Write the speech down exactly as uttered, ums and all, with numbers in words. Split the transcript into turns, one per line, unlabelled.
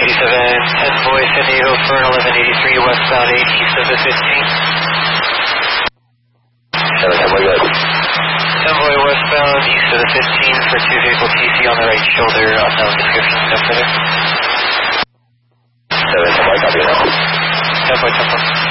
eighty-seven, Envoy San Diego for eleven eighty-three, westbound eight, east of the fifteen.
seven, Envoy, good.
Envoy westbound, east of the fifteen for two vehicle T C on the right shoulder, unknown description, no further.
seven, Envoy, copy now.
Envoy, tempo.